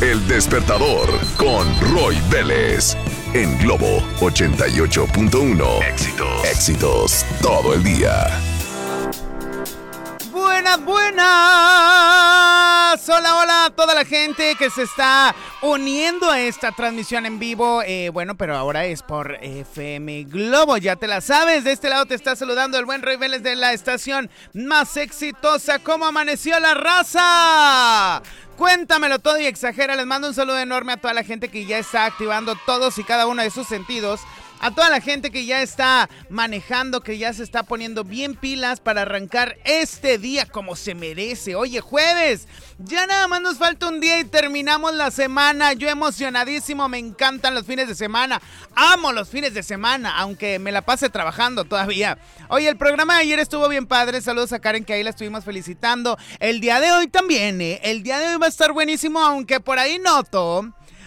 El Despertador con Roy Vélez. En Globo 88.1. Éxitos todo el día. Buenas. Hola a toda la gente que se está uniendo a esta transmisión en vivo. Pero ahora es por FM Globo, ya te la sabes. De este lado te está saludando el buen Roy Vélez de la estación más exitosa. ¿Cómo amaneció la raza? Cuéntamelo todo y exagera. Les mando un saludo enorme a toda la gente que ya está activando todos y cada uno de sus sentidos. A toda la gente que ya está manejando, que ya se está poniendo bien pilas para arrancar este día como se merece. Oye, jueves, ya nada más nos falta un día y terminamos la semana. Yo emocionadísimo, me encantan los fines de semana. Amo los fines de semana, aunque me la pase trabajando todavía. Oye, el programa de ayer estuvo bien padre. Saludos a Karen, que ahí la estuvimos felicitando. El día de hoy también, El día de hoy va a estar buenísimo, aunque por ahí noto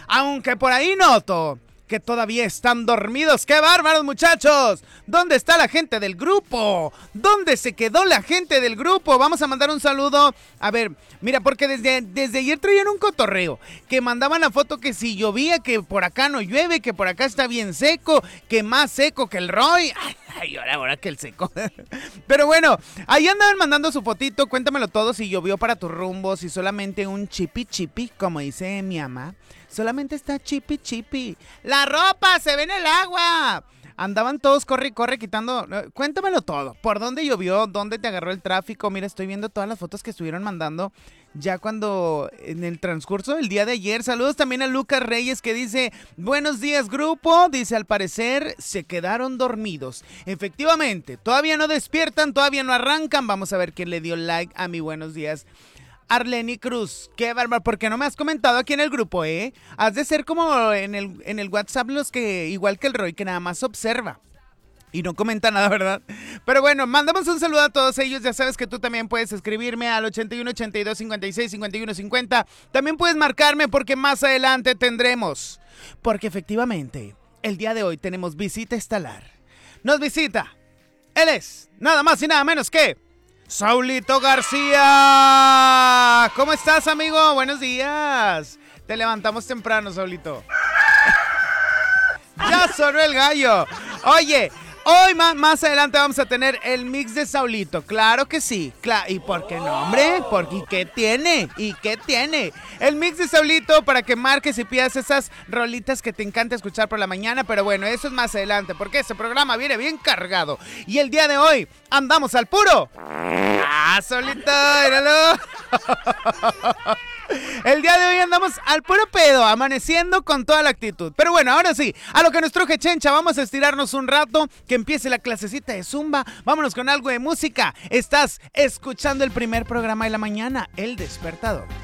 que todavía están dormidos. ¡Qué bárbaros, muchachos! ¿Dónde está la gente del grupo? ¿Dónde se quedó la gente del grupo? Vamos a mandar un saludo. A ver, mira, porque desde ayer traían un cotorreo, que mandaban la foto que si llovía, que por acá no llueve, que por acá está bien seco, que más seco que el Roy. Ay, ahora que el seco. Pero bueno, ahí andaban mandando su fotito. Cuéntamelo todo, si llovió para tu rumbo, si solamente un chipi, como dice mi mamá. Solamente está chipi. ¡La ropa se ve en el agua! Andaban todos corre quitando. Cuéntamelo todo. ¿Por dónde llovió? ¿Dónde te agarró el tráfico? Mira, estoy viendo todas las fotos que estuvieron mandando ya cuando en el transcurso del día de ayer. Saludos también a Lucas Reyes, que dice: buenos días, grupo. Dice: al parecer se quedaron dormidos. Efectivamente, todavía no despiertan, todavía no arrancan. Vamos a ver quién le dio like a mi buenos días. Arleni Cruz, qué bárbaro, porque no me has comentado aquí en el grupo, Has de ser como en el WhatsApp los que, igual que el Roy, que nada más observa y no comenta nada, ¿verdad? Pero bueno, mandamos un saludo a todos ellos. Ya sabes que tú también puedes escribirme al 81 82 56 51 50. También puedes marcarme, porque más adelante tendremos, porque efectivamente el día de hoy tenemos visita estelar. Nos visita, él es nada más y nada menos que Saulito García. ¿Cómo estás, amigo? Buenos días. Te levantamos temprano, Saulito. Ya sonó el gallo. Oye, hoy más adelante vamos a tener el mix de Saulito. Claro que sí. ¿Y por qué no, hombre? ¿Y qué tiene? El mix de Saulito, para que marques y pidas esas rolitas que te encanta escuchar por la mañana. Pero bueno, eso es más adelante, porque este programa viene bien cargado. Y el día de hoy andamos al puro. Saulito, míralo. El día de hoy andamos al puro pedo, amaneciendo con toda la actitud. Pero bueno, ahora sí, a lo que nos truje Chencha, vamos a estirarnos un rato, que empiece la clasecita de zumba. Vámonos con algo de música. Estás escuchando el primer programa de la mañana, El Despertador.